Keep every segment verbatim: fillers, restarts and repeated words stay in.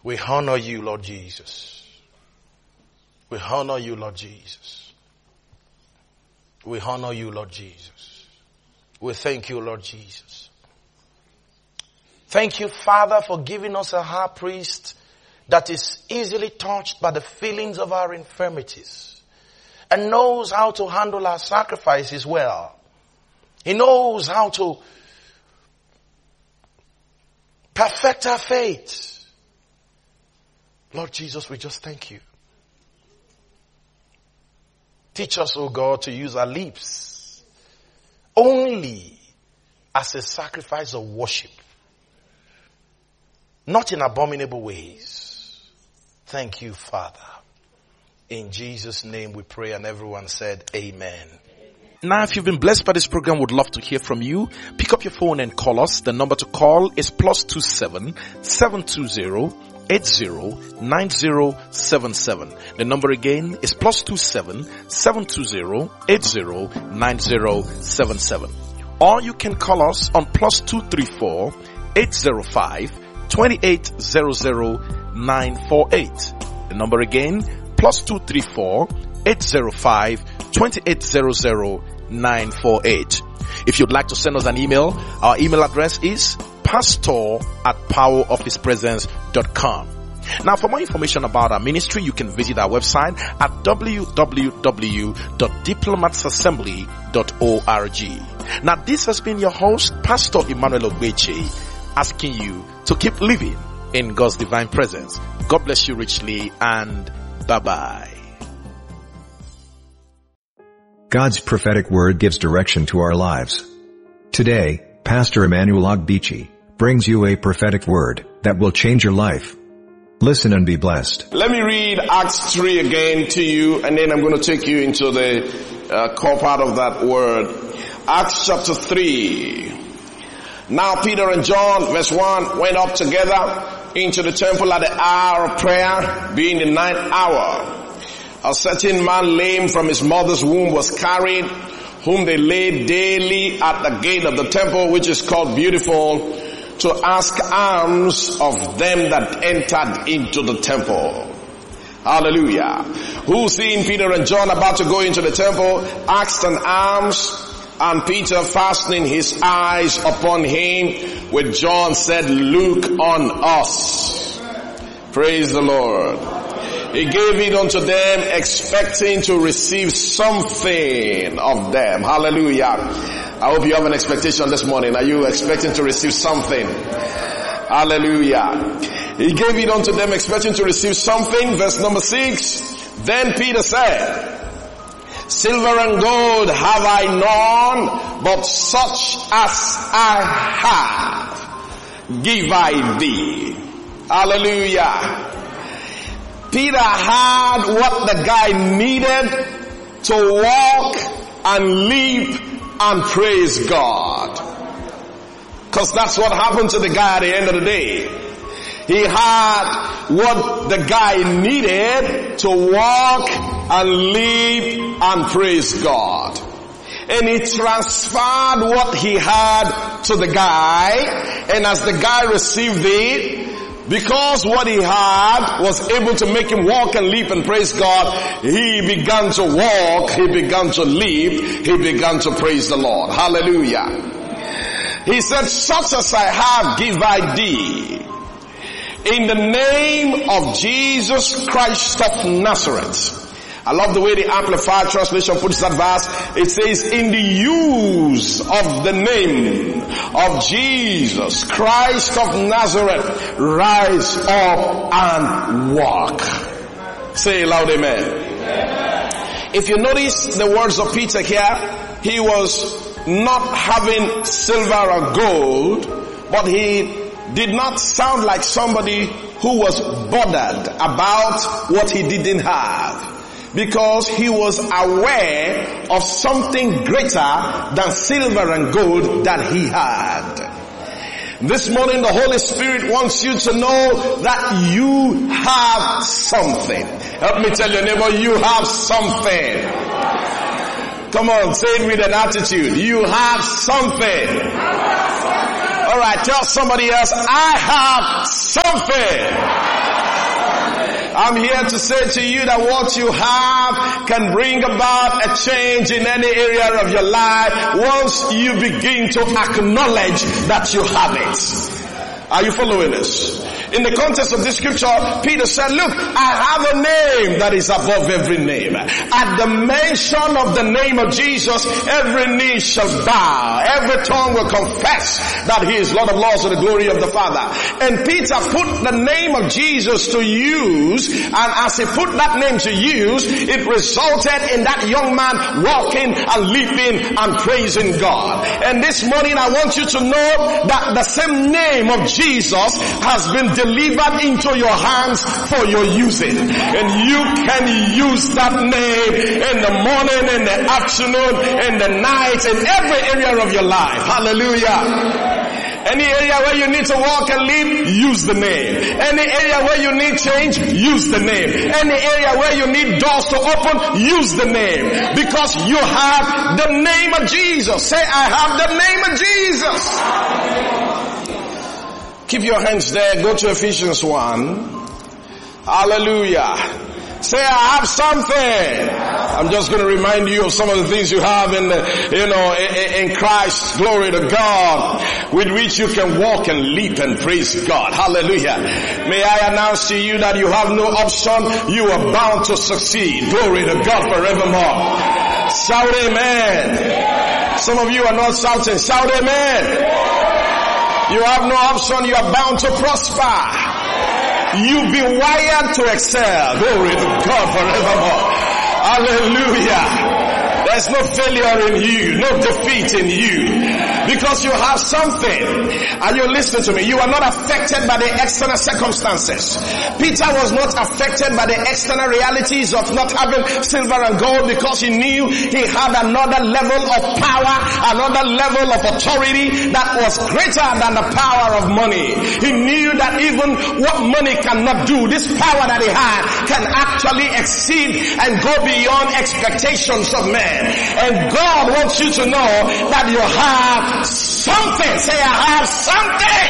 We honor you, Lord Jesus. We honor you, Lord Jesus. We honor you, Lord Jesus. We thank you, Lord Jesus. Thank you, Father, for giving us a high priest that is easily touched by the feelings of our infirmities and knows how to handle our sacrifices well. He knows how to perfect our faith. Lord Jesus, we just thank you. Teach us, oh God, to use our lips only as a sacrifice of worship, not in abominable ways. Thank you, Father. In Jesus' name we pray, and everyone said amen. Now, if you've been blessed by this program, would love to hear from you. Pick up your phone and call us. The number to call is plus two seven seven two zero eight zero nine zero seven seven. The number again is plus two seven seven two zero eight zero nine zero seven seven. Or you can call us on plus two three four eight zero five two eight zero zero nine four eight. The number again, plus two three four eight zero five two eight zero zero nine four eight. If you'd like to send us an email, our email address is pastor at power of his presence dot com. Now, for more information about our ministry, you can visit our website at w w w dot diplomats assembly dot org. Now, this has been your host, Pastor Emmanuel Ogbeche, asking you to keep living in God's divine presence. God bless you richly, and bye-bye. God's prophetic word gives direction to our lives. Today, Pastor Emmanuel Ogbeche brings you a prophetic word that will change your life. Listen and be blessed. Let me read Acts three again to you, and then I'm going to take you into the uh, core part of that word. Acts chapter three. Now Peter and John, verse one, went up together into the temple at the hour of prayer, being the ninth hour. A certain man lame from his mother's womb was carried, whom they laid daily at the gate of the temple, which is called Beautiful, to ask alms of them that entered into the temple. Hallelujah. Who, seeing Peter and John about to go into the temple, asked an alms, and Peter, fastening his eyes upon him with John, said, "Look on us." Praise the Lord. He gave it unto them, expecting to receive something of them. Hallelujah. I hope you have an expectation this morning. Are you expecting to receive something? Hallelujah. He gave it unto them, expecting to receive something. Verse number six. Then Peter said, "Silver and gold have I none, but such as I have, give I thee." Hallelujah. Peter had what the guy needed to walk and leap and praise God. Because that's what happened to the guy at the end of the day. He had what the guy needed to walk and leap and praise God. And he transferred what he had to the guy, and as the guy received it, because what he had was able to make him walk and leap and praise God, he began to walk, he began to leap, he began to praise the Lord. Hallelujah. He said, "Such as I have give I thee, in the name of Jesus Christ of Nazareth." I love the way the Amplified Translation puts that verse. It says, "In the use of the name of Jesus Christ of Nazareth, rise up and walk." Say loud, amen. Amen. If you notice the words of Peter here, he was not having silver or gold, but he did not sound like somebody who was bothered about what he didn't have, because he was aware of something greater than silver and gold that he had. This morning the Holy Spirit wants you to know that you have something. Help me tell your neighbor, you have something. Come on, say it with an attitude. You have something. Alright, tell somebody else, I have something. I'm here to say to you that what you have can bring about a change in any area of your life once you begin to acknowledge that you have it. Are you following this? In the context of this scripture, Peter said, look, I have a name that is above every name. At the mention of the name of Jesus, every knee shall bow. Every tongue will confess that he is Lord of Lords to the glory of the Father. And Peter put the name of Jesus to use, and as he put that name to use, it resulted in that young man walking and leaping and praising God. And this morning I want you to know that the same name of Jesus has been delivered into your hands for your using. And you can use that name in the morning, in the afternoon, in the night, in every area of your life. Hallelujah. Any area where you need to walk and live, use the name. Any area where you need change, use the name. Any area where you need doors to open, use the name. Because you have the name of Jesus. Say, I have the name of Jesus. Keep your hands there. Go to Ephesians one. Hallelujah. Say, I have something. I'm just going to remind you of some of the things you have in the, you know, in, in Christ. Glory to God. With which you can walk and leap and praise God. Hallelujah. May I announce to you that you have no option. You are bound to succeed. Glory to God forevermore. Shout amen. Some of you are not shouting. Shout amen. You have no option. You are bound to prosper. You be wired to excel. Glory to God forevermore. Hallelujah. There's no failure in you, no defeat in you. Because you have something. Are you listening to me? You are not affected by the external circumstances. Peter was not affected by the external realities of not having silver and gold, because he knew he had another level of power, another level of authority that was greater than the power of money. He knew that even what money cannot do, this power that he had can actually exceed and go beyond expectations of men. And God wants you to know that you have something. Say, I have something.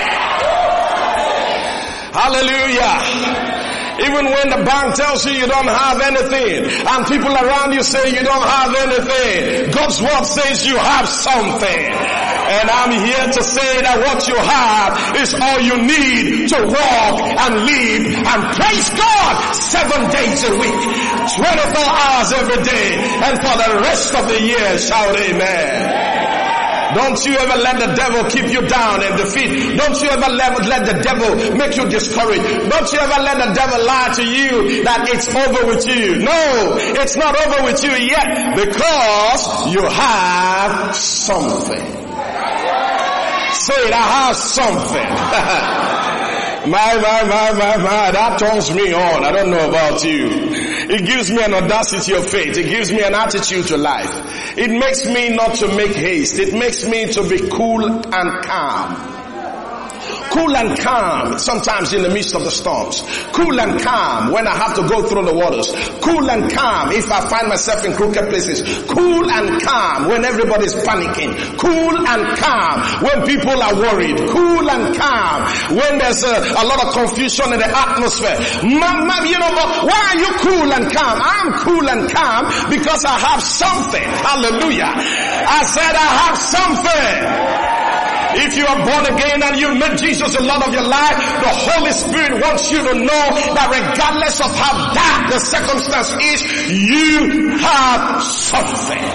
Hallelujah. Even when the bank tells you you don't have anything, and people around you say you don't have anything, God's word says you have something. And I'm here to say that what you have is all you need to walk and live and praise God seven days a week, twenty-four hours every day, and for the rest of the year. Shout amen. Don't you ever let the devil keep you down and defeat. Don't you ever let, let the devil make you discouraged. Don't you ever let the devil lie to you that it's over with you. No, it's not over with you yet, because you have something. Say it, I have something. My, my, my, my, my, that turns me on. I don't know about you. It gives me an audacity of faith. It gives me an attitude to life. It makes me not to make haste. It makes me to be cool and calm. Cool and calm sometimes in the midst of the storms. Cool and calm when I have to go through the waters. Cool and calm if I find myself in crooked places. Cool and calm when everybody's panicking. Cool and calm when people are worried. Cool and calm when there's a, a lot of confusion in the atmosphere. Mama, you know, but why are you cool and calm? I'm cool and calm because I have something. Hallelujah. I said I have something. If you are born again and you made Jesus the Lord of your life, the Holy Spirit wants you to know that regardless of how dark the circumstance is, you have something.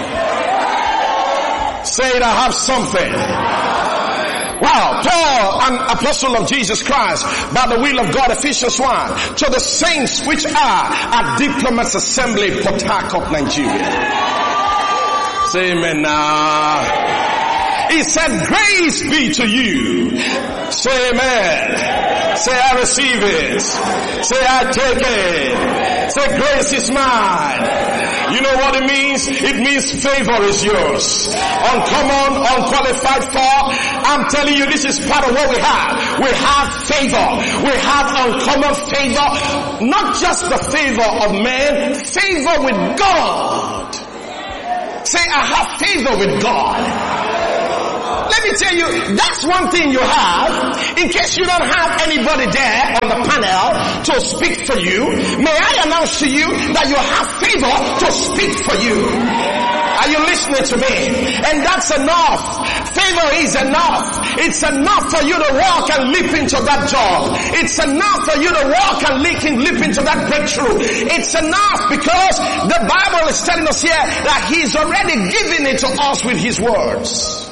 Say it, I have something. Wow, Paul, an apostle of Jesus Christ, by the will of God, Ephesians one, to the saints which are at Diplomats Assembly, Port Harcourt, Nigeria. Say amen now. He said, grace be to you. Say amen. Say I receive it. Say I take it. Say grace is mine. You know what it means? It means favor is yours. Uncommon, unqualified for. I'm telling you, this is part of what we have. We have favor. We have uncommon favor. Not just the favor of man, favor with God. Say I have favor with God. let me tell you, that's one thing you have. In case you don't have anybody there on the panel to speak for you, may I announce to you that you have favor to speak for you. Are you listening to me? And that's enough. Favor is enough. It's enough for you to walk and leap into that job. It's enough for you to walk and leap, leap into that breakthrough. It's enough because the Bible is telling us here that He's already given it to us with His words.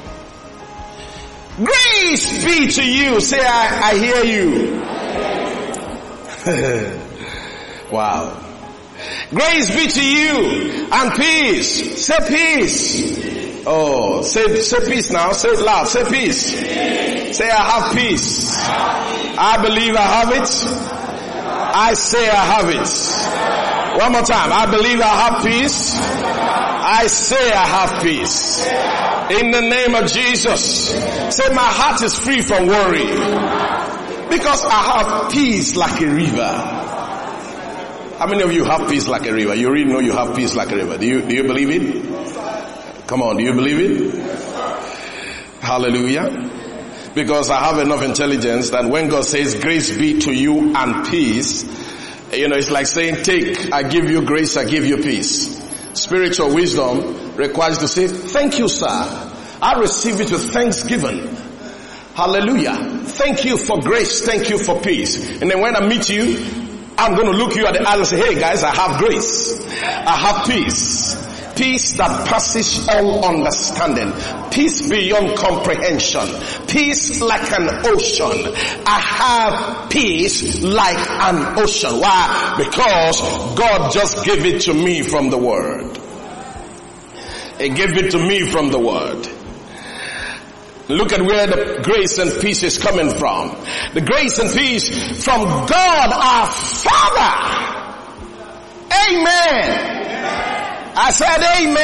Grace be to you. Say, I, I hear you. Wow. Grace be to you and peace. Say peace. Oh, say, say peace now. Say it loud. Say peace. Say I have peace. I believe I have it. I say I have it. One more time. I believe I have peace. I say I have peace. In the name of Jesus. Say my heart is free from worry. Because I have peace like a river. How many of you have peace like a river? You really know you have peace like a river. Do you, do you believe it? Come on, do you believe it? Hallelujah. Because I have enough intelligence that when God says grace be to you and peace, you know, it's like saying take, I give you grace, I give you peace. Spiritual wisdom requires to say, thank you, sir. I receive it with thanksgiving. Hallelujah. Thank you for grace. Thank you for peace. And then when I meet you, I'm going to look you at the eye and say, hey guys, I have grace. I have peace. Peace that passes all understanding. Peace beyond comprehension. Peace like an ocean. I have peace like an ocean. Why? Because God just gave it to me from the Word. He gave it to me from the Word. Look at where the grace and peace is coming from. The grace and peace from God our Father. Amen. I said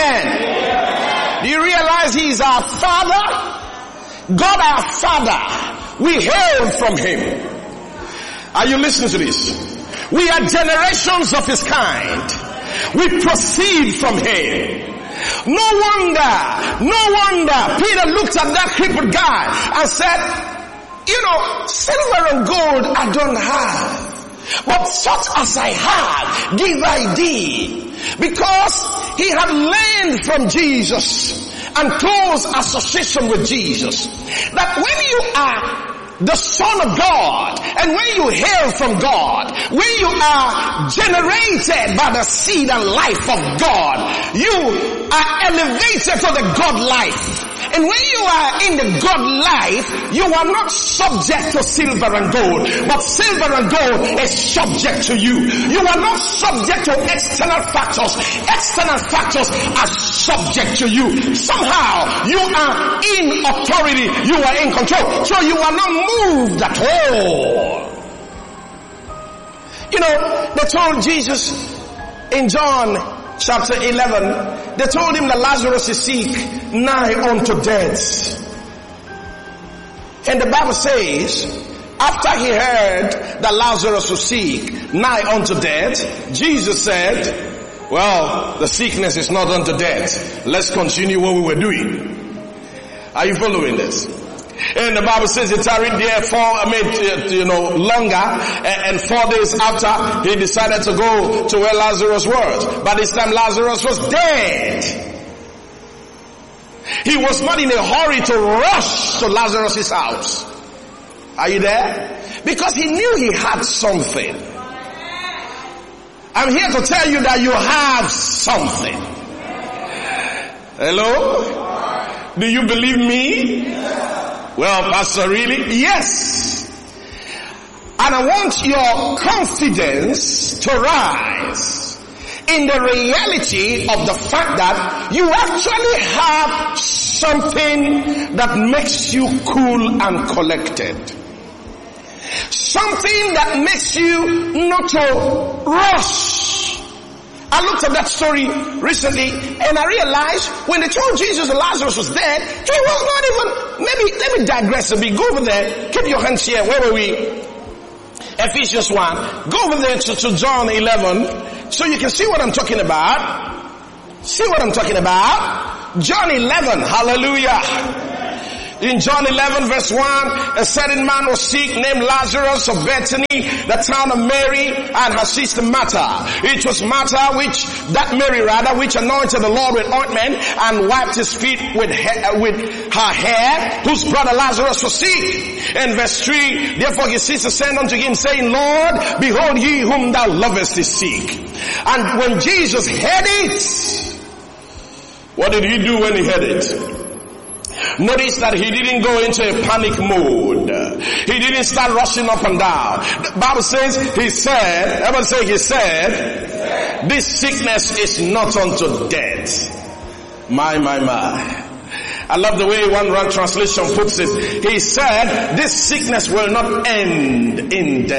amen. Do you realize He's our Father? God our Father. We hail from Him. Are you listening to this? We are generations of His kind. We proceed from Him. No wonder, no wonder Peter looked at that crippled guy and said, you know, silver and gold I don't have, but such as I have give I thee. Because he had learned from Jesus and close association with Jesus, that when you are the Son of God, and when you hail from God, when you are generated by the seed and life of God, you are elevated to the God life. And when you are in the God life, you are not subject to silver and gold, but silver and gold is subject to you. You are not subject to external factors. External factors are subject to you. Somehow you are in authority. You are in control. So you are not moved at all. You know, they told Jesus in John chapter eleven, they told him that Lazarus is sick, nigh unto death. And the Bible says, after he heard that Lazarus was sick, nigh unto death, Jesus said, well, the sickness is not unto death. Let's continue what we were doing. Are you following this? And the Bible says he tarried there for, I mean, you know, longer, and four days after, he decided to go to where Lazarus was. By this time, Lazarus was dead. He was not in a hurry to rush to Lazarus' house. Are you there? Because he knew he had something. I'm here to tell you that you have something. Hello? Do you believe me? Well, Pastor, really? Yes. And I want your confidence to rise in the reality of the fact that you actually have something that makes you cool and collected. Something that makes you not to rush. I looked at that story recently and I realized when they told Jesus that Lazarus was dead, he was not even, maybe, let me digress a bit. Go over there. Keep your hands here. Where were we? Ephesians one. Go over there to, to John eleven so you can see what I'm talking about. See what I'm talking about? John eleven. Hallelujah. In John eleven verse one, a certain man was sick named Lazarus of Bethany, the town of Mary, and her sister Martha. It was Martha which, that Mary rather, which anointed the Lord with ointment and wiped his feet with, he- with her hair, whose brother Lazarus was sick. In verse three, therefore his sister sent unto him, saying, Lord, behold, he whom thou lovest is sick. And when Jesus heard it, what did he do when he heard it? Notice that he didn't go into a panic mode. He didn't start rushing up and down. The Bible says, he said, everyone say he said, this sickness is not unto death. My, my, my. I love the way one wrong translation puts it. He said, this sickness will not end in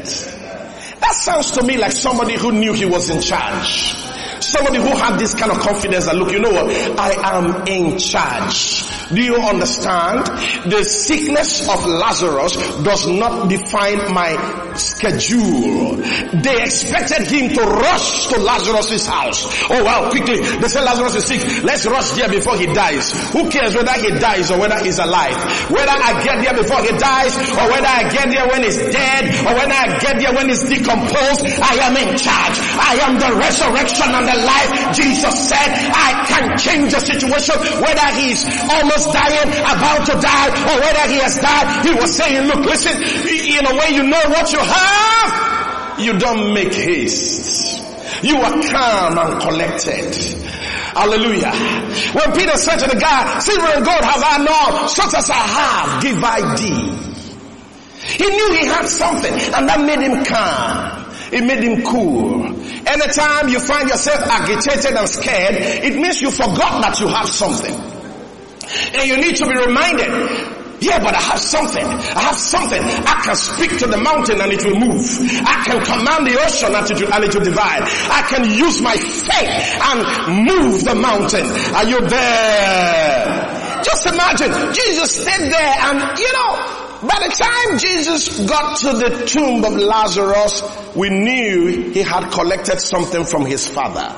death. That sounds to me like somebody who knew he was in charge. Somebody who had this kind of confidence that, look, you know what? I am in charge. Do you understand? The sickness of Lazarus does not define my schedule. They expected him to rush to Lazarus' house. Oh wow, quickly. They said Lazarus is sick. Let's rush there before he dies. Who cares whether he dies or whether he's alive? Whether I get there before he dies or whether I get there when he's dead or whether I get there when he's decomposed, I am in charge. I am the resurrection and the life. Jesus said I can change the situation, whether he's almost dying, about to die, or whether he has died. He was saying, look, listen, in a way you know what you have, you don't make haste. You are calm and collected. Hallelujah. When Peter said to the guy, silver and gold have I none, such as I have give I thee. He knew he had something, and that made him calm. It made him cool. Anytime you find yourself agitated and scared, it means you forgot that you have something. And you need to be reminded, yeah, but I have something. I have something. I can speak to the mountain and it will move. I can command the ocean and it will, and it will divide. I can use my faith and move the mountain. Are you there? Just imagine, Jesus stayed there and, you know, by the time Jesus got to the tomb of Lazarus, we knew he had collected something from his father.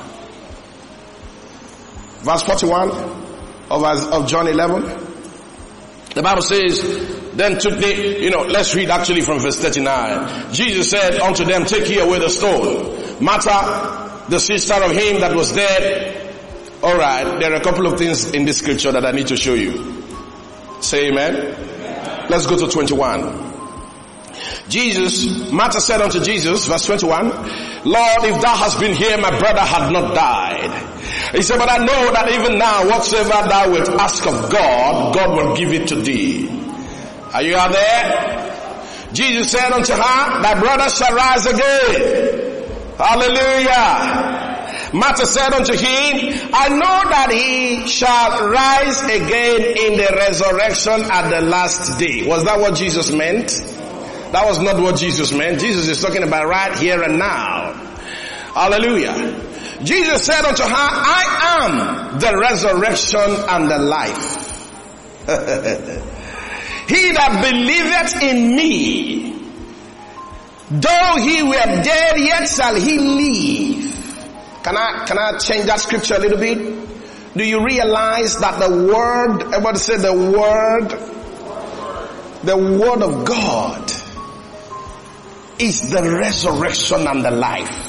Verse forty-one. Of, of John eleven. The Bible says, then took they, you know, let's read actually from verse thirty-nine. Jesus said unto them, take ye away the stone. Martha, the sister of him that was dead. Alright, there are a couple of things in this scripture that I need to show you. Say amen. Amen. Let's go to twenty-one. Jesus, Martha said unto Jesus, verse twenty-one, Lord, if thou hast been here, my brother had not died. He said, but I know that even now, whatsoever thou wilt ask of God, God will give it to thee. Are you out there? Jesus said unto her, thy brother shall rise again. Hallelujah. Martha said unto him, I know that he shall rise again in the resurrection at the last day. Was that what Jesus meant? That was not what Jesus meant. Jesus is talking about right here and now. Hallelujah. Jesus said unto her, I am the resurrection and the life. He that believeth in me, though he were dead, yet shall he live. Can I, can I change that scripture a little bit? Do you realize that the word, everybody say the word, the word of God is the resurrection and the life.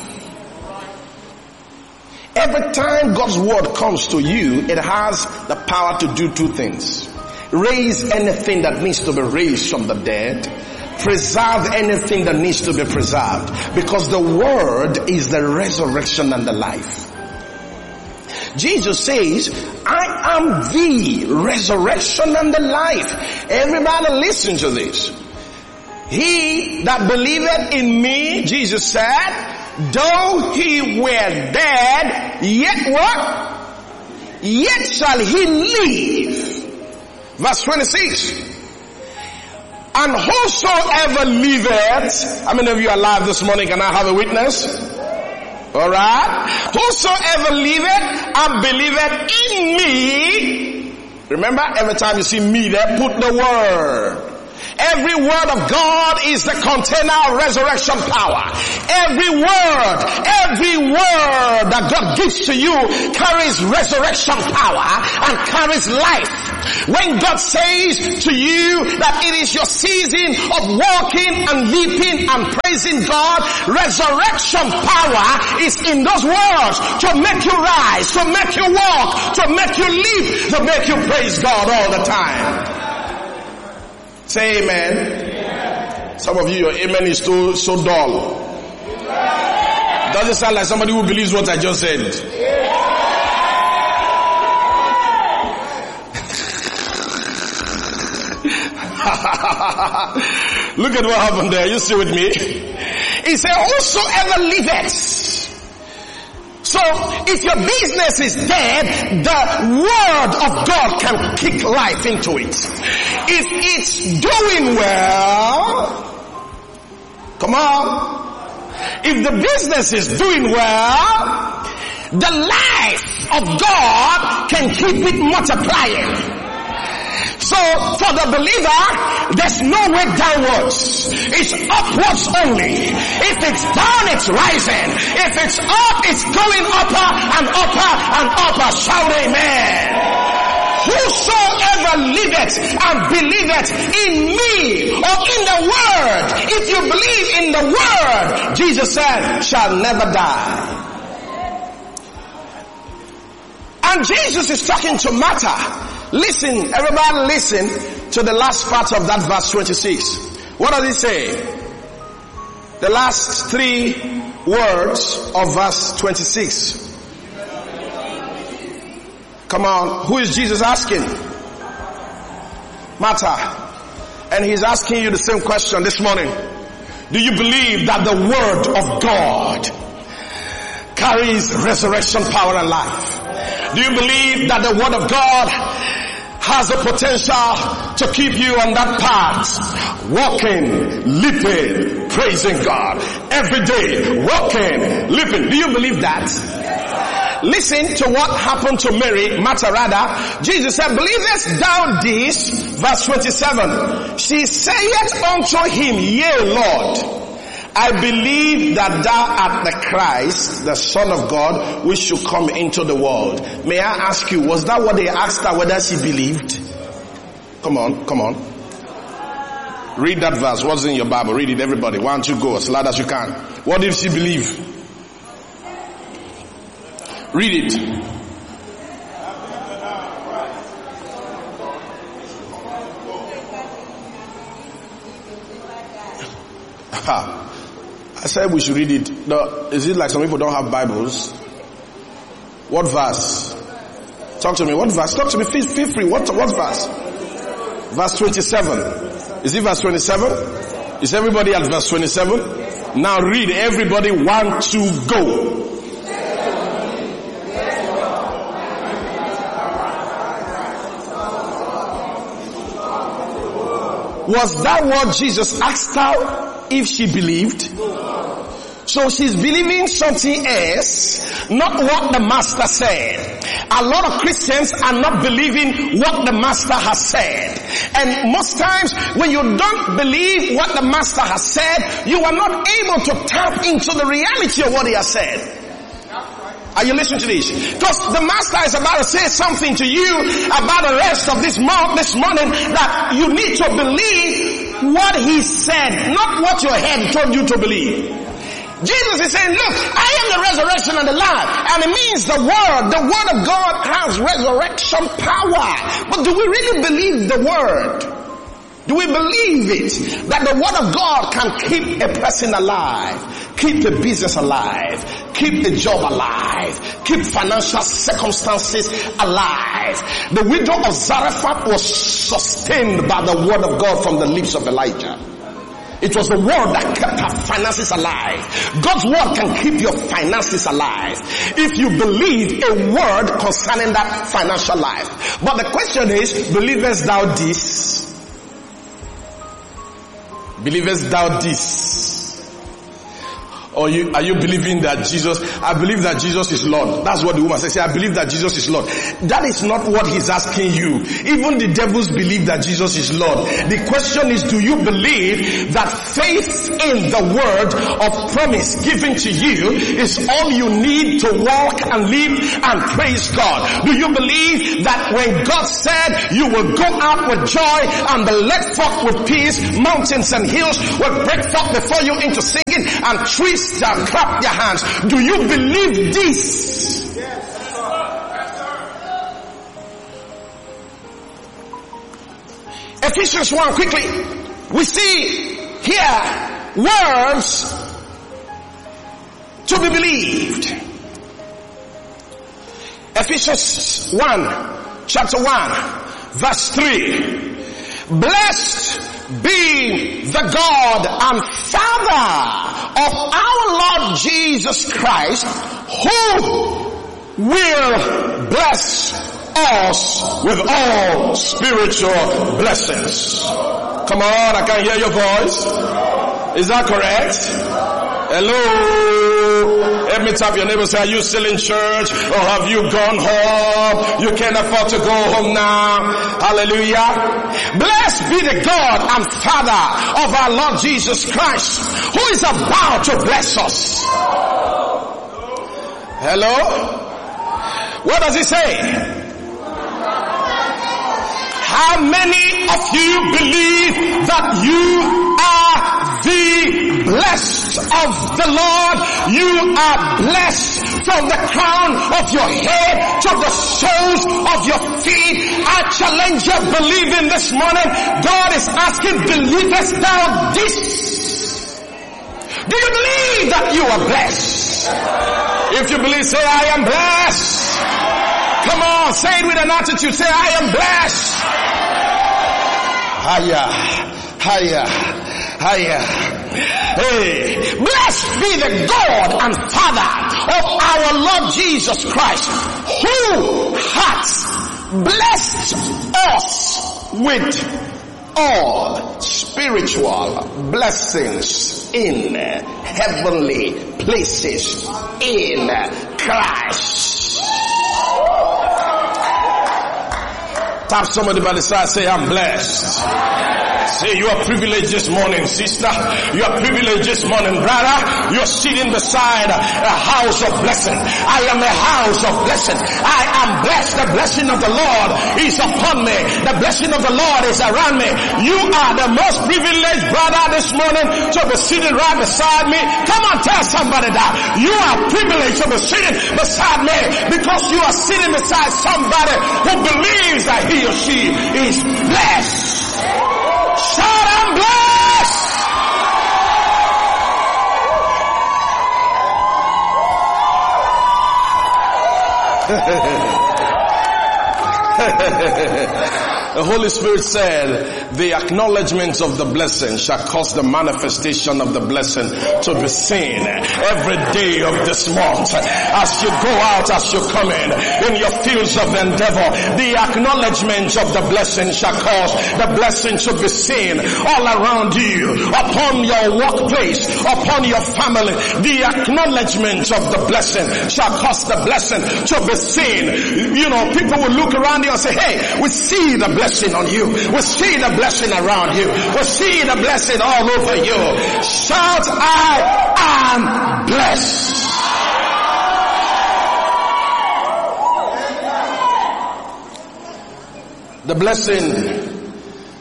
Every time God's word comes to you, it has the power to do two things. Raise anything that needs to be raised from the dead. Preserve anything that needs to be preserved. Because the word is the resurrection and the life. Jesus says, I am the resurrection and the life. Everybody listen to this. He that believeth in me, Jesus said, though he were dead, yet what? Yet shall he live. Verse twenty-six. And whosoever liveth, how many of you are alive this morning? Can I have a witness? Alright. Whosoever liveth and believeth in me. Remember, every time you see me there, put the word. Every word of God is the container of resurrection power. Every word, every word that God gives to you carries resurrection power and carries life. When God says to you that it is your season of walking and leaping and praising God, resurrection power is in those words to make you rise, to make you walk, to make you leap, to make you praise God all the time. Say amen. Amen. Some of you, your amen is so, so dull. Doesn't sound like somebody who believes what I just said. Look at what happened there. You see with me? He said, whosoever liveth. So, if your business is dead, the word of God can kick life into it. If it's doing well, come on. If the business is doing well, the life of God can keep it multiplying. So, for the believer, there's no way downwards. It's upwards only. If it's down, it's rising. If it's up, it's going upper and upper and upper. Shout amen. Whosoever liveth and believeth in me or in the word, if you believe in the word, Jesus said, shall never die. And Jesus is talking to Martha. Listen, everybody listen to the last part of that verse twenty-six. What does it say? The last three words of verse twenty-six. Come on, who is Jesus asking? Martha. And he's asking you the same question this morning. Do you believe that the word of God carries resurrection power and life? Do you believe that the word of God has the potential to keep you on that path, walking, leaping, praising God every day, walking, leaping? Do you believe that? Listen to what happened to Mary, Martha rather. Jesus said, believest thou this? Verse twenty-seven. She saith unto him, yea, Lord, I believe that thou art the Christ, the Son of God, which should come into the world. May I ask you, was that what they asked her, whether she believed? Come on, come on. Read that verse. What's in your Bible? Read it, everybody. One, two, go as loud as you can. What did she believe? Read it. Ha. I said we should read it. No, is it like some people don't have Bibles? What verse? Talk to me. What verse? Talk to me. Feel, feel free. What, what verse? Verse twenty-seven. Is it verse twenty-seven? Is everybody at verse twenty-seven? Now read. Everybody, one, two, go. Was that what Jesus asked her if she believed? So she's believing something else, not what the master said. A lot of Christians are not believing what the master has said. And most times when you don't believe what the master has said, you are not able to tap into the reality of what he has said. Are you listening to this? Because the master is about to say something to you about the rest of this month, this morning, that you need to believe what he said, not what your head told you to believe. Jesus is saying, look, I am the resurrection and the life. And it means the word, the word of God has resurrection power. But do we really believe the word? Do we believe it? That the word of God can keep a person alive, keep a business alive, keep a job alive, keep financial circumstances alive. The widow of Zarephath was sustained by the word of God from the lips of Elijah. It was the word that kept her finances alive. God's word can keep your finances alive if you believe a word concerning that financial life. But the question is, believest thou this? Believest thou this? Or you, are you believing that Jesus, I believe that Jesus is Lord. That's what the woman says. I believe that Jesus is Lord. That is not what he's asking you. Even the devils believe that Jesus is Lord. The question is, do you believe that faith in the word of promise given to you is all you need to walk and live and praise God? Do you believe that when God said you will go out with joy and be led forth with peace, mountains and hills will break forth before you into singing and trees shall clap their hands? Do you believe this? Yes, sir. Ephesians one, quickly. We see here words to be believed. Ephesians one, chapter one, verse three. Blessed be the God and Father of our Lord Jesus Christ, who will bless us with all spiritual blessings. Come on, I can hear your voice. Is that correct? Hello? Let me tap your neighbor and say, are you still in church or have you gone home? You can't afford to go home now. Hallelujah. Blessed be the God and Father of our Lord Jesus Christ, who is about to bless us. Hello? What does he say? How many of you believe that you are the blessed of the Lord? You are blessed from the crown of your head to the soles of your feet. I challenge you, believing this morning. God is asking, believest thou this? Do you believe that you are blessed? If you believe, say, I am blessed. Come on, say it with an attitude. Say, I am blessed. Higher, higher, higher. Hey, blessed be the God and Father of our Lord Jesus Christ, who hath blessed us with all spiritual blessings in heavenly places in Christ. Tap somebody by the side, say, I'm blessed. Say, you are privileged this morning, sister. You are privileged this morning, brother. You're sitting beside a house of blessing. I am a house of blessing. I am blessed. The blessing of the Lord is upon me. The blessing of the Lord is around me. You are the most privileged brother this morning to be sitting right beside me. Come on, tell somebody that. You are privileged to be sitting beside me because you are sitting beside somebody who believes that he or she is blessed. Shout, I'm blessed! The Holy Spirit said, the acknowledgement of the blessing shall cause the manifestation of the blessing to be seen every day of this month. As you go out, as you come in, in your fields of endeavor, the acknowledgement of the blessing shall cause the blessing to be seen all around you, upon your workplace, upon your family. The acknowledgement of the blessing shall cause the blessing to be seen. You know, people will look around you and say, hey, we see the blessing on you. We see the blessing around you. We see the blessing all over you. Shout, I am blessed. The blessing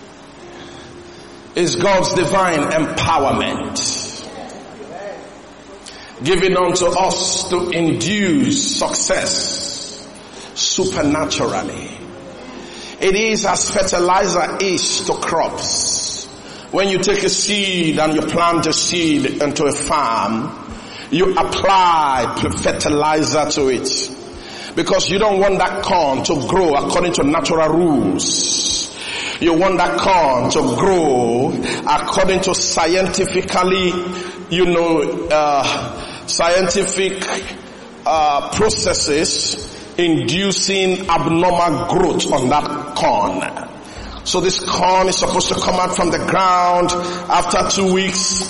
is God's divine empowerment given unto us to induce success supernaturally. It is as fertilizer is to crops. When you take a seed and you plant a seed into a farm, you apply fertilizer to it. Because you don't want that corn to grow according to natural rules. You want that corn to grow according to scientifically, you know, uh, scientific uh, processes inducing abnormal growth on that corn. So this corn is supposed to come out from the ground after two weeks.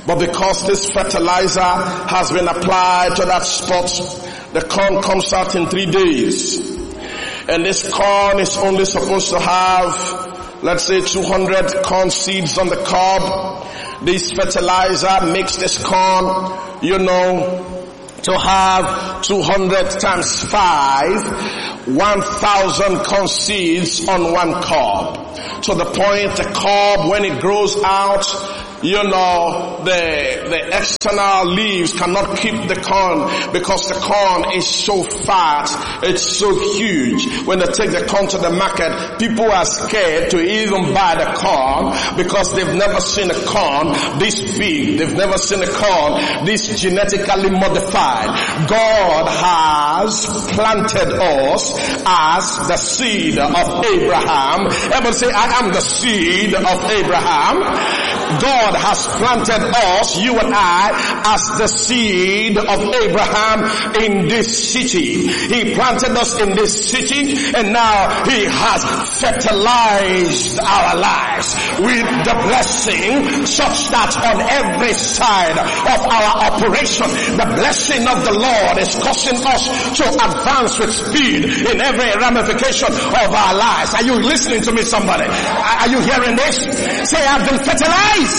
But because this fertilizer has been applied to that spot, the corn comes out in three days. And this corn is only supposed to have, let's say, two hundred corn seeds on the cob. This fertilizer makes this corn, you know, to have two hundred times five, one thousand corn seeds on one cob. To the point the cob, when it grows out, you know, the, the external leaves cannot keep the corn because the corn is so fat, it's so huge. When they take the corn to the market, people are scared to even buy the corn because they've never seen a corn this big. They've never seen a corn this genetically modified. God has planted us as the seed of Abraham. Everybody say, I am the seed of Abraham. God has planted us, you and I, as the seed of Abraham in this city. He planted us in this city, and now He has fertilized our lives with the blessing, such that on every side of our operation, the blessing of the Lord is causing us to advance with speed in every ramification of our lives. Are you listening to me, somebody? Are you hearing this? Say, I've been fertilized. You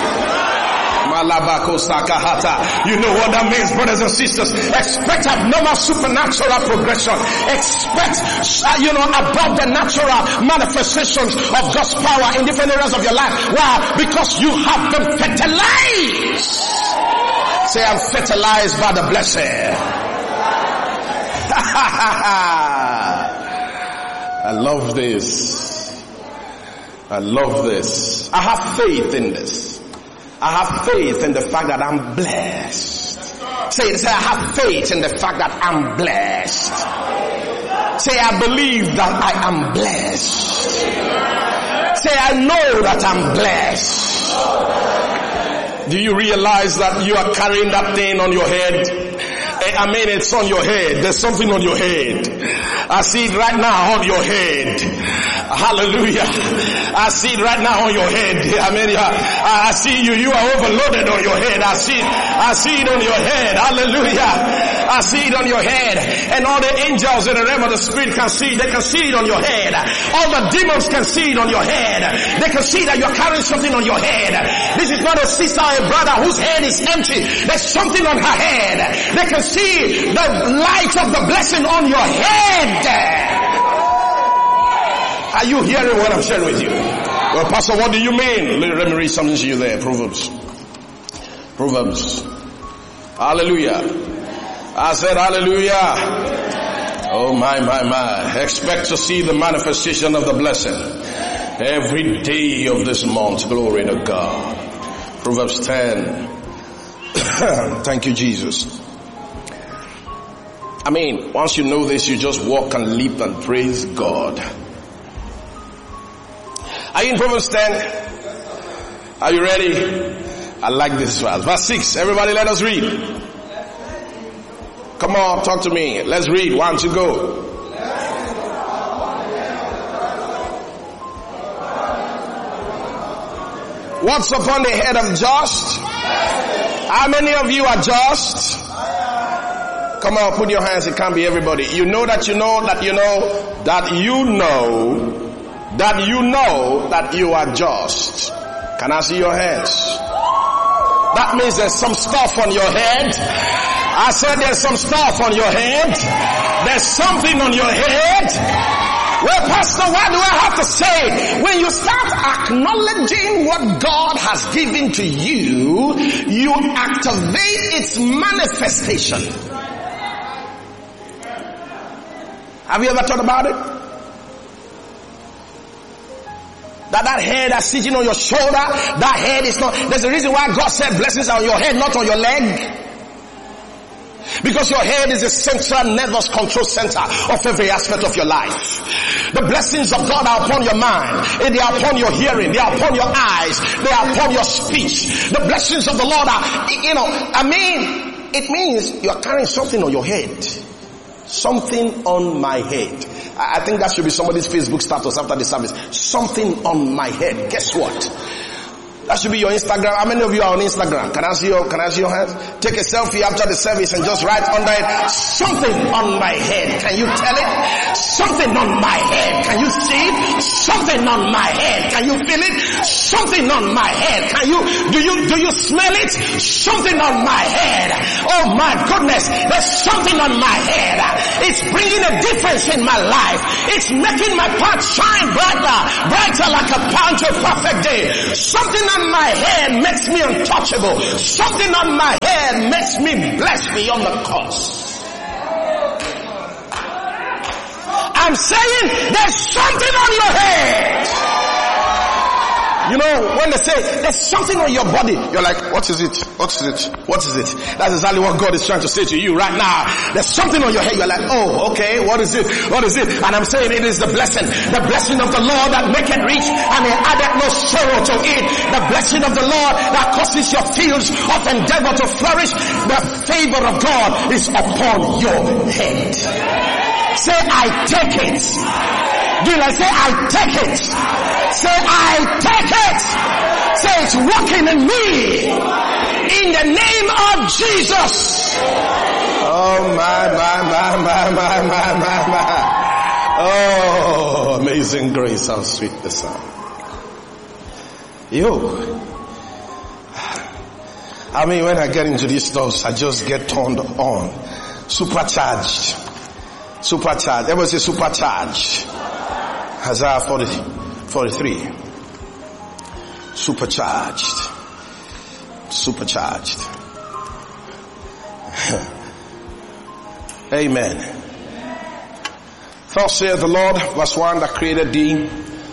know what that means, brothers and sisters. Expect abnormal supernatural progression. Expect, you know, above the natural manifestations of God's power in different areas of your life. Why? Because you have been fertilized. Say, I'm fertilized by the blessing. I love this. I love this. I have faith in this. I have faith in the fact that I'm blessed. Say, say, I have faith in the fact that I'm blessed. Say, I believe that I am blessed. Say, I know that I'm blessed. Do you realize that you are carrying that thing on your head? I mean, it's on your head. There's something on your head. I see it right now on your head. Hallelujah. I see it right now on your head. I mean, I see you. You are overloaded on your head. I see it. I see it on your head. Hallelujah. I see it on your head. And all the angels in the realm of the spirit can see. They can see it on your head. All the demons can see it on your head. They can see that you're carrying something on your head. This is not a sister or a brother whose head is empty. There's something on her head. They can see the light of the blessing on your head. Are you hearing what I'm sharing with you? Well, Pastor, what do you mean? Let me read something to you there. Proverbs. Proverbs. Hallelujah. I said hallelujah. Oh my, my, my. Expect to see the manifestation of the blessing every day of this month. Glory to God. Proverbs ten. Thank you, Jesus. I mean, once you know this, you just walk and leap and praise God. Are you in Proverbs ten? Are you ready? I like this verse. Verse six. Everybody let us read. Come on, talk to me. Let's read. One, two, go. What's upon the head of just? How many of you are just? Come on, put your hands. It can't be everybody. You know that you know that you know that you know that you know that you are just. Can I see your hands? That means there's some stuff on your head. I said there's some stuff on your head. There's something on your head. Well, Pastor, what do I have to say? When you start acknowledging what God has given to you, you activate its manifestation. Have you ever thought about it? That that head that's sitting on your shoulder, that head is not, there's a reason why God said blessings are on your head, not on your leg. Because your head is the central nervous control center of every aspect of your life. The blessings of God are upon your mind. They are upon your hearing. They are upon your eyes. They are upon your speech. The blessings of the Lord are, you know, I mean, it means you are carrying something on your head. Something on my head. I think that should be somebody's Facebook status after the service. Something on my head. Guess what? That should be your Instagram. How many of you are on Instagram? Can I see your, can I see your hands? Take a selfie after the service and just write under it, something on my head. Can you tell it? Something on my head. Can you see it? Something on my head. Can you feel it? Something on my head. Can you, do you, do you smell it? Something on my head. Oh my goodness. There's something on my head. It's bringing a difference in my life. It's making my path shine brighter, brighter like a path to a perfect day. Something on my head makes me untouchable. Something on my head makes me blessed beyond the curse. I'm saying there's something on your head. You know, when they say there's something on your body, you're like, what is it? What is it? What is it? That's exactly what God is trying to say to you right now. There's something on your head. You're like, oh, okay, what is it? What is it? And I'm saying it is the blessing. The blessing of the Lord that maketh rich and he addeth no sorrow to it. The blessing of the Lord that causes your fields of endeavor to flourish. The favor of God is upon your head. Say, I take it. Do you like say, I take it? Say, I take it. Say, it's working in me. In the name of Jesus. Oh my, my, my, my, my, my, my, my. Oh, amazing grace, how sweet the sound. Yo. I mean, when I get into these stuff, I just get turned on. Supercharged. Supercharged. Everybody say supercharged. Isaiah forty, forty-three. Supercharged. Supercharged. Amen. Thus saith the Lord, verse one, that created thee,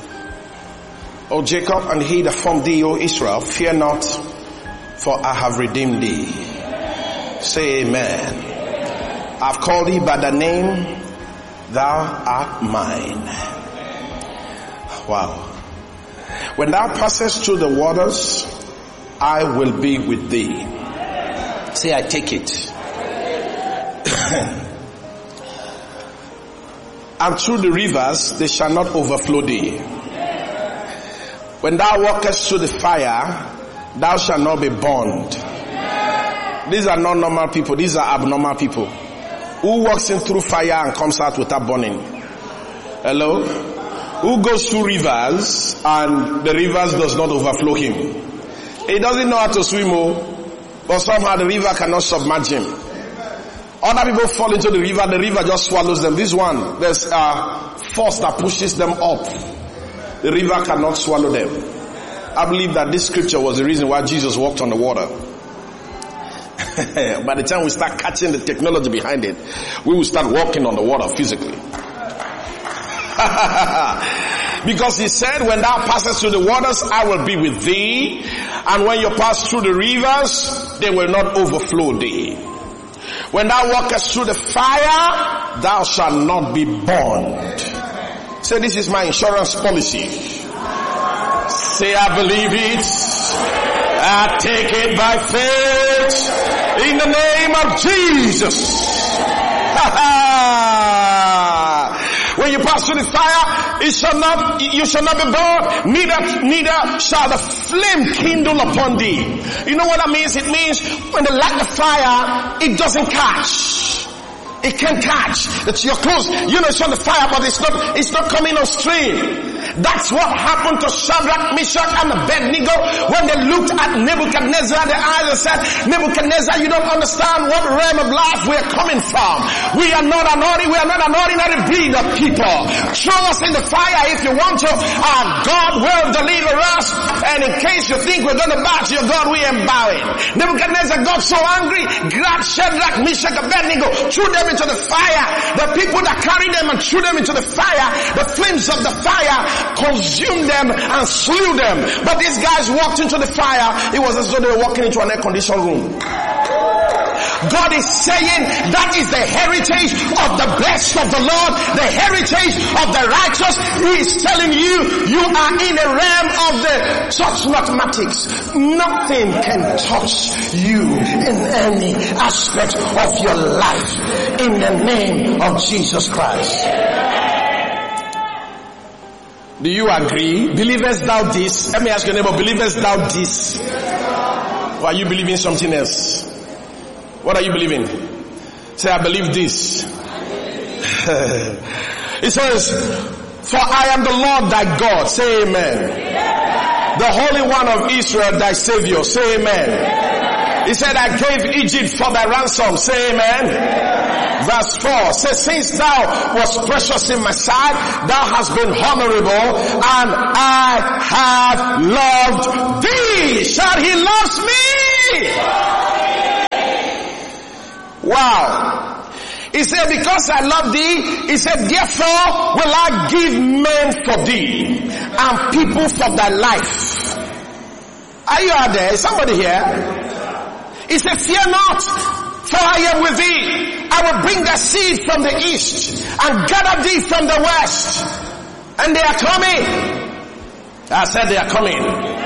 O Jacob, and he that formed thee, O Israel. Fear not, for I have redeemed thee. Say amen. I've called thee by the name, thou art mine. Wow. When thou passest through the waters, I will be with thee. Say, I take it. And through the rivers, they shall not overflow thee. When thou walkest through the fire, thou shalt not be burned. These are not normal people. These are abnormal people. Who walks in through fire and comes out without burning? Hello? Who goes through rivers and the rivers does not overflow him? He doesn't know how to swim, but somehow the river cannot submerge him. Other people fall into the river, the river just swallows them. This one, there's a force that pushes them up. The river cannot swallow them. I believe that this scripture was the reason why Jesus walked on the water. By the time we start catching the technology behind it, we will start walking on the water physically. Because he said, when thou passest through the waters, I will be with thee. And when you pass through the rivers, they will not overflow thee. When thou walkest through the fire, thou shalt not be burned. Say, this is my insurance policy. Say, I believe it. I take it by faith. In the name of Jesus. When you pass through the fire, it shall not, you shall not be burned, neither, neither shall the flame kindle upon thee. You know what that means? It means when they light the fire, it doesn't catch. It can't catch. It's your clothes. You know it's on the fire, but it's not, it's not coming on stream. That's what happened to Shadrach, Meshach, and Abednego when they looked at Nebuchadnezzar in the eyes and said, Nebuchadnezzar, you don't understand what realm of life we are coming from. We are not an ordinary, we are not an ordinary breed of people. Throw us in the fire if you want to. Our God will deliver us. And in case you think we're going to bow to your God, we ain't bowing. Nebuchadnezzar got so angry, grabbed Shadrach, Meshach, Abednego, threw them into the fire. The people that carried them and threw them into the fire, the flames of the fire consumed them and slew them. But these guys walked into the fire. It was as though they were walking into an air-conditioned room. God is saying that is the heritage of the blessed of the Lord, the heritage of the righteous. He is telling you, you are in a realm of the touch mathematics. Nothing can touch you in any aspect of your life in the name of Jesus Christ. Do you agree? Believest thou this? Let me ask your neighbor, believest thou this? Or are you believing something else? What are you believing? Say, I believe this. It says, for I am the Lord thy God. Say amen. The Holy One of Israel, thy Savior. Say amen. He said, I gave Egypt for thy ransom. Say amen. Verse four says, since thou was precious in my sight, thou hast been honorable, and I have loved thee. Shout, he loves me. Wow. He said, because I love thee, he said, therefore will I give men for thee, and people for thy life. Are you out there? Is somebody here? He said, fear not, for I am with thee. I will bring thy seed from the east, and gather thee from the west. And they are coming. I said they are coming.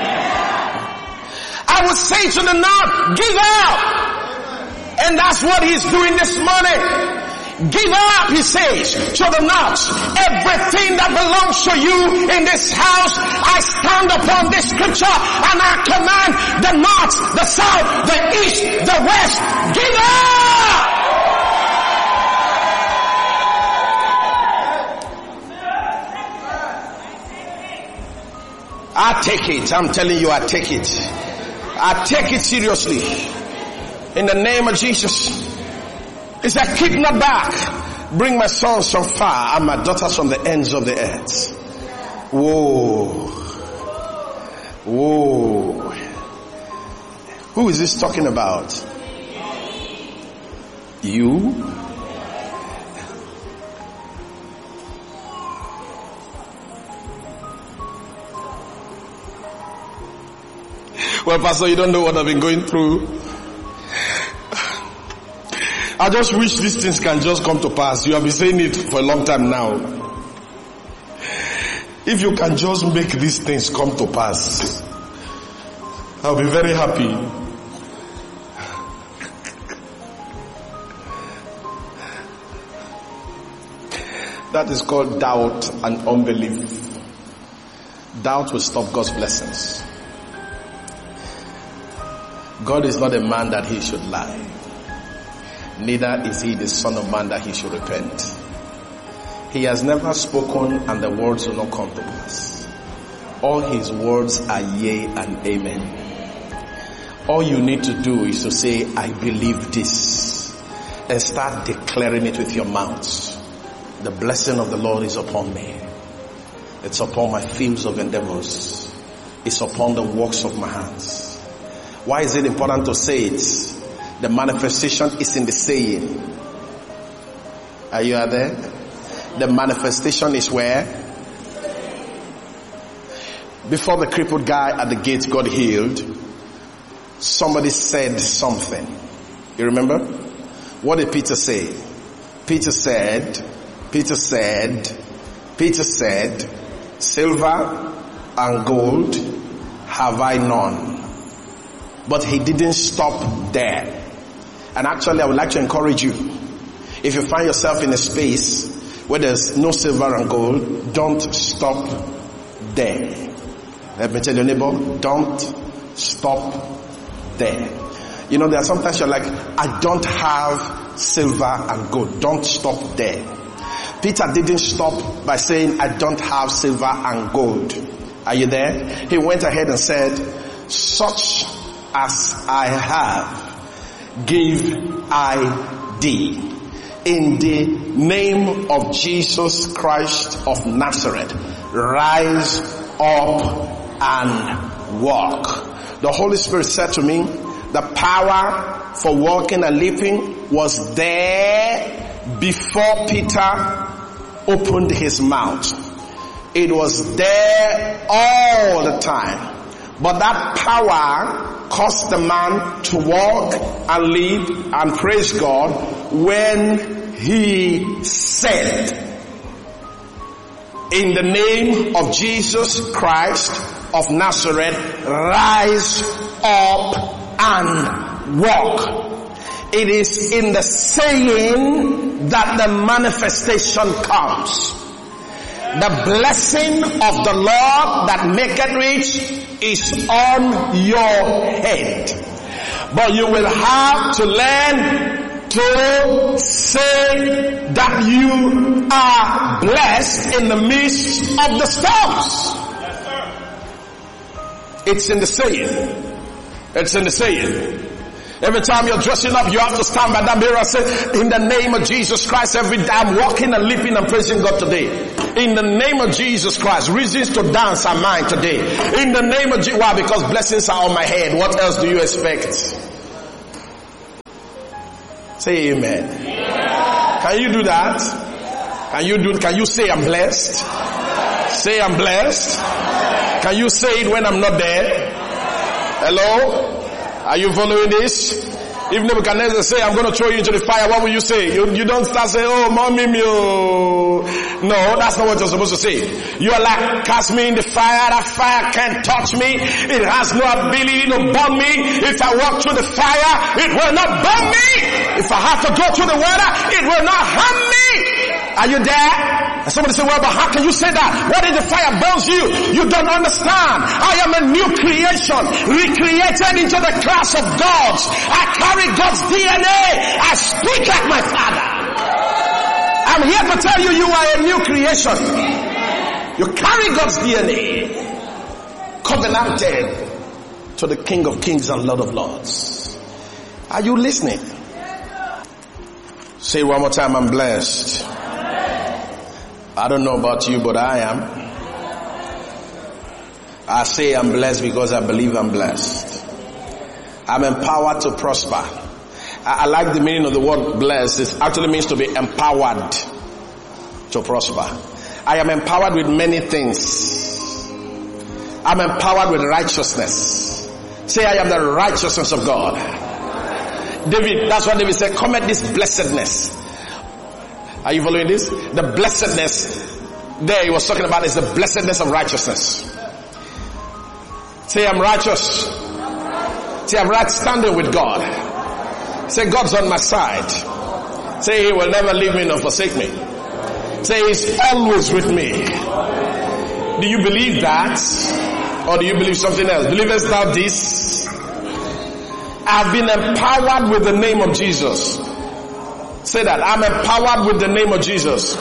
I will say to the north, give up. And that's what he's doing this morning. Give up, he says, to the north. Everything that belongs to you in this house, I stand upon this scripture and I command the north, the south, the east, the west, give up! I take it. I'm telling you, I take it. I take it seriously. In the name of Jesus. He said, keep not back. Bring my sons from far and my daughters from the ends of the earth. Whoa. Whoa. Who is this talking about? You? Well, Pastor, you don't know what I've been going through. I just wish these things can just come to pass. You have been saying it for a long time now. If you can just make these things come to pass, I'll be very happy. That is called doubt and unbelief. Doubt will stop God's blessings. God is not a man that he should lie. Neither is he the son of man that he should repent. He has never spoken and the words will not come to pass. All his words are yea and amen. All you need to do is to say, I believe this, and start declaring it with your mouth. The blessing of the Lord is upon me. It's upon my fields of endeavors. It's upon the works of my hands. Why is it important to say it? The manifestation is in the saying. Are you out there? The manifestation is where? Before the crippled guy at the gate got healed, somebody said something. You remember? What did Peter say? Peter said, Peter said, Peter said, silver and gold have I none. But he didn't stop there. And actually, I would like to encourage you. If you find yourself in a space where there's no silver and gold, don't stop there. Let me tell your neighbor, don't stop there. You know, there are sometimes you're like, I don't have silver and gold. Don't stop there. Peter didn't stop by saying, I don't have silver and gold. Are you there? He went ahead and said, such as I have, give I thee. In the name of Jesus Christ of Nazareth, rise up and walk. The Holy Spirit said to me, the power for walking and leaping was there before Peter opened his mouth. It was there all the time. But that power caused the man to walk and leap and praise God when he said, in the name of Jesus Christ of Nazareth, rise up and walk. It is in the saying that the manifestation comes. The blessing of the Lord that maketh rich is on your head. But you will have to learn to say that you are blessed in the midst of the storms. It's in the saying. It's in the saying. Every time you're dressing up, you have to stand by that mirror and say, in the name of Jesus Christ, every day I'm walking and leaping and praising God today. In the name of Jesus Christ, reasons to dance are mine today. In the name of Jesus, why? Because blessings are on my head. What else do you expect? Say amen. Yeah. Can you do that? Can you do, can you say I'm blessed? Say I'm blessed. Can you say it when I'm not there? Hello? Are you following this? If Nebuchadnezzar say, I'm going to throw you into the fire, what will you say? You, you don't start saying, oh, mommy, me, oh. No, that's not what you're supposed to say. You are like, cast me in the fire, that fire can't touch me. It has no ability to burn me. If I walk through the fire, it will not burn me. If I have to go through the water, it will not harm me. Are you there? And somebody say, well, but how can you say that? What if the fire burns you? You don't understand. I am a new creation, recreated into the class of gods. I carry God's D N A. I speak like my Father. I'm here to tell you, you are a new creation. You carry God's D N A. Covenanted to the King of Kings and Lord of Lords. Are you listening? Say one more time, I'm blessed. I don't know about you, but I am. I say I'm blessed because I believe I'm blessed. I'm empowered to prosper. I, I like the meaning of the word blessed. It actually means to be empowered to prosper. I am empowered with many things. I'm empowered with righteousness. Say I am the righteousness of God. David, that's what David said, come at this blessedness. Are you following this? The blessedness there he was talking about is the blessedness of righteousness. Say I'm righteous. Say I'm right standing with God. Say God's on my side. Say he will never leave me nor forsake me. Say he's always with me. Do you believe that? Or do you believe something else? Believest thou this? I've been empowered with the name of Jesus. Say that. I'm empowered with the name of Jesus.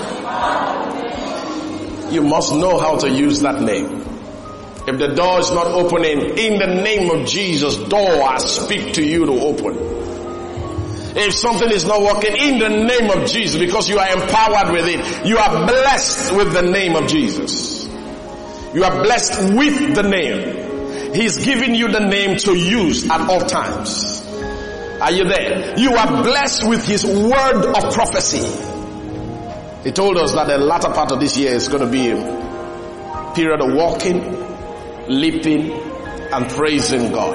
You must know how to use that name. If the door is not opening, in the name of Jesus, door I speak to you to open. If something is not working, in the name of Jesus, because you are empowered with it, you are blessed with the name of Jesus. You are blessed with the name. He's giving you the name to use at all times. Are you there? You are blessed with his word of prophecy. He told us that the latter part of this year is going to be a period of walking, leaping, and praising God.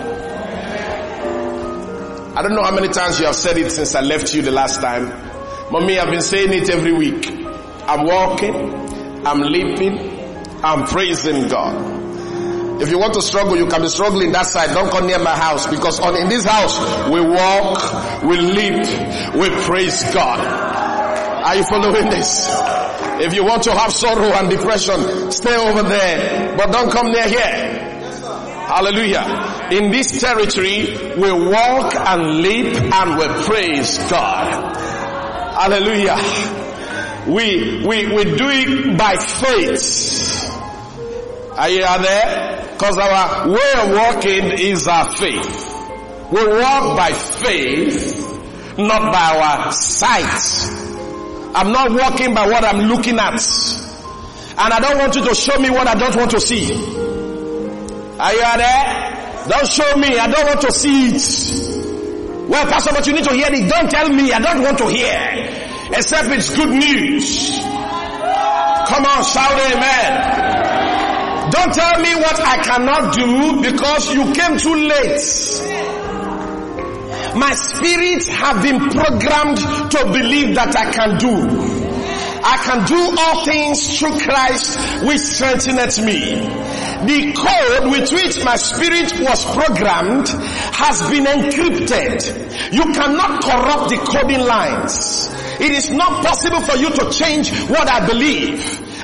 I don't know how many times you have said it since I left you the last time. Mommy, I've been saying it every week. I'm walking, I'm leaping, I'm praising God. If you want to struggle, you can be struggling that side. Don't come near my house, because on in this house we walk, we leap, we praise God. Are you following this? If you want to have sorrow and depression, stay over there, but don't come near here. Hallelujah. In this territory, we walk and leap and we praise God. Hallelujah. We, we, we do it by faith. Are you out there? Because our way of walking is our faith. We walk by faith, not by our sight. I'm not walking by what I'm looking at. And I don't want you to show me what I don't want to see. Are you out there? Don't show me. I don't want to see it. Well, Pastor, but you need to hear it. Don't tell me. I don't want to hear. Except it's good news. Come on, shout amen. Don't tell me what I cannot do, because you came too late. My spirit have been programmed to believe that I can do. I can do all things through Christ which strengtheneth me. The code with which my spirit was programmed has been encrypted. You cannot corrupt the coding lines. It is not possible for you to change what I believe.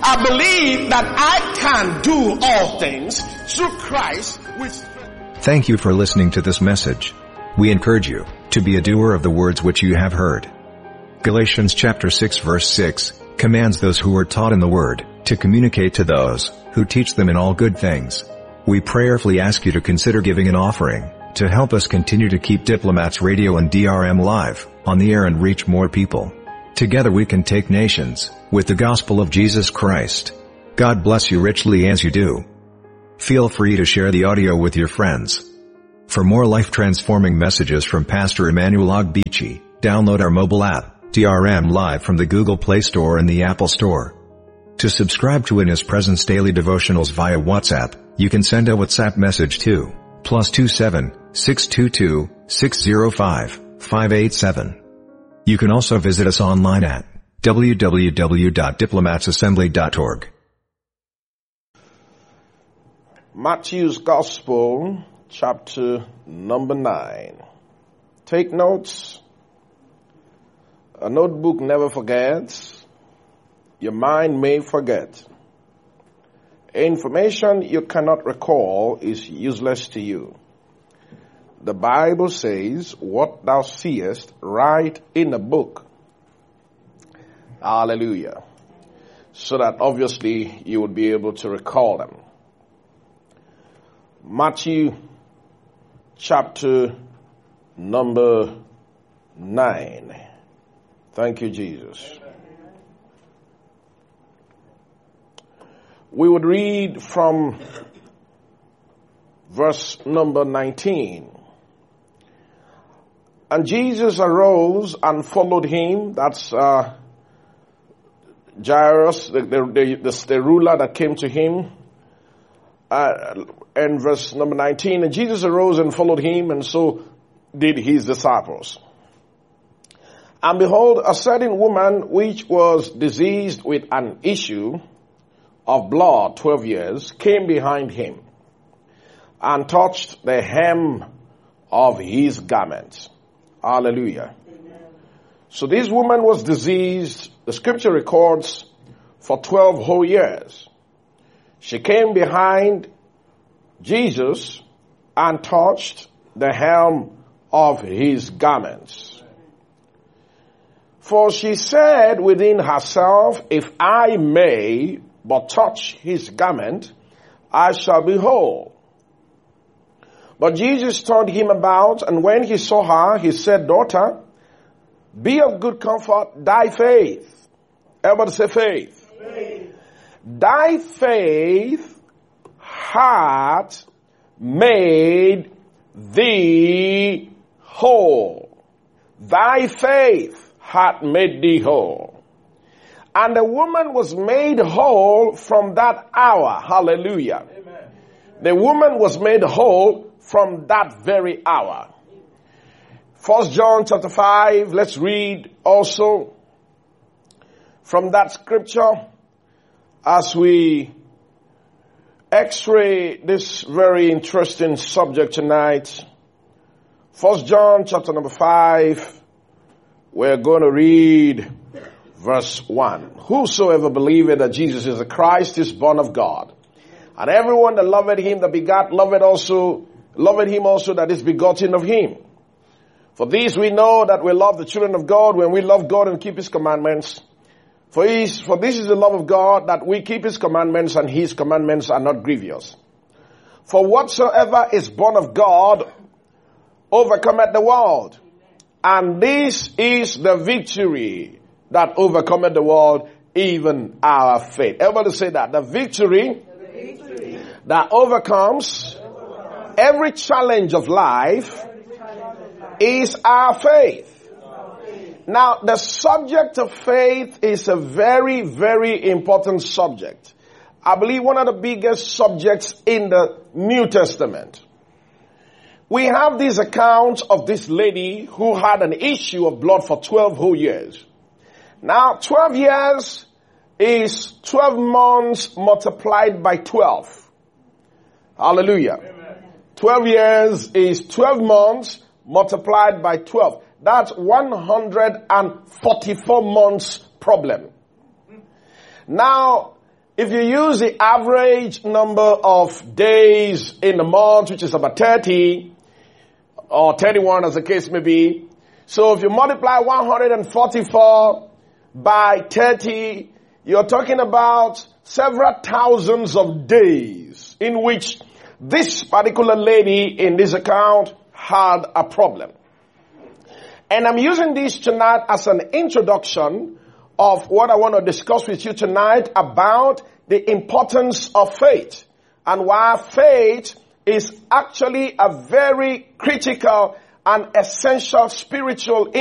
I believe that I can do all things through Christ which... Thank you for listening to this message. We encourage you to be a doer of the words which you have heard. Galatians chapter six verse six commands those who are taught in the word to communicate to those who teach them in all good things. We prayerfully ask you to consider giving an offering to help us continue to keep Diplomats Radio and D R M live on the air and reach more people. Together we can take nations with the gospel of Jesus Christ. God bless you richly as you do. Feel free to share the audio with your friends. For more life-transforming messages from Pastor Emmanuel Ogbeche, download our mobile app, D R M Live, from the Google Play Store and the Apple Store. To subscribe to In His Presence Daily Devotionals via WhatsApp, you can send a WhatsApp message to plus two seven six two two six zero five five eight seven. You can also visit us online at w w w dot diplomats assembly dot org. Matthew's Gospel, chapter number nine. Take notes. A notebook never forgets. Your mind may forget. Information you cannot recall is useless to you. The Bible says, what thou seest, write in a book. Hallelujah. So that obviously you would be able to recall them. Matthew chapter number nine. Thank you, Jesus. We would read from verse number nineteen. And Jesus arose and followed him. That's uh, Jairus, the, the, the, the ruler that came to him. Uh, and verse number nineteen, and Jesus arose and followed him, and so did his disciples. And behold, a certain woman which was diseased with an issue of blood twelve years came behind him and touched the hem of his garment. Hallelujah. Amen. So this woman was diseased, the scripture records, for twelve whole years. She came behind Jesus and touched the hem of his garments. For she said within herself, if I may but touch his garment, I shall be whole. But Jesus turned him about, and when he saw her, he said, daughter, be of good comfort, thy faith. Everybody say faith. Faith. Thy faith hath made thee whole. Thy faith hath made thee whole. And the woman was made whole from that hour. Hallelujah. Amen. The woman was made whole from that very hour. First John chapter five, let's read also from that scripture as we x-ray this very interesting subject tonight. First John chapter number five, we're going to read verse one. Whosoever believeth that Jesus is the Christ is born of God. And everyone that loveth him that begat, loveth also, loveth him also that is begotten of him. For this we know that we love the children of God when we love God and keep his commandments. For, his, for this is the love of God, that we keep his commandments, and his commandments are not grievous. For whatsoever is born of God overcometh the world. And this is the victory that overcometh the world, even our faith. Everybody say that. The victory, the victory that overcomes, overcomes every challenge of life, challenge of life is our faith. Now, the subject of faith is a very, very important subject. I believe one of the biggest subjects in the New Testament. We have this account of this lady who had an issue of blood for twelve whole years. Now, twelve years is twelve months multiplied by twelve. Hallelujah. Amen. twelve years is twelve months multiplied by twelve. That's one hundred forty-four months problem. Now, if you use the average number of days in the month, which is about thirty, or thirty-one as the case may be, so if you multiply one hundred forty-four by thirty, you're talking about several thousands of days in which this particular lady in this account had a problem. And I'm using this tonight as an introduction of what I want to discuss with you tonight about the importance of faith and why faith is actually a very critical and essential spiritual